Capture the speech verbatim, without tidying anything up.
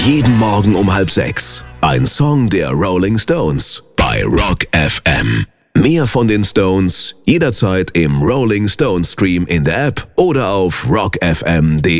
Jeden Morgen um halb sechs. Ein Song der Rolling Stones bei Rock F M. Mehr von den Stones jederzeit im Rolling Stones Stream in der App oder auf rock f m punkt d e.